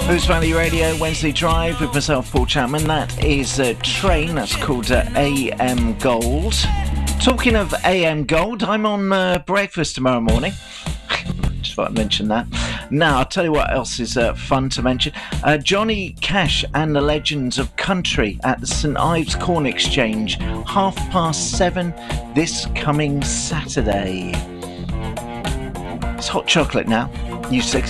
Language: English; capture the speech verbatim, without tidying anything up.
Boost Valley Radio, Wednesday Drive with myself, Paul Chapman. That is a train that's called uh, A M Gold. Talking of A M Gold, I'm on uh, breakfast tomorrow morning. Just thought I'd mention that. Now, I'll tell you what else is uh, fun to mention. Uh, Johnny Cash and the Legends of Country at the St Ives Corn Exchange, half past seven this coming Saturday. It's hot chocolate now. You six.